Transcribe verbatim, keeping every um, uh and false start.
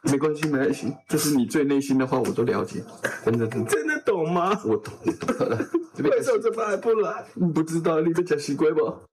没关系，没关系，这是你最内心的话，我都了解，真的真的。 真的懂吗？ 我懂，我懂了。 为什么这边还不来？ 不知道你被讲习惯不？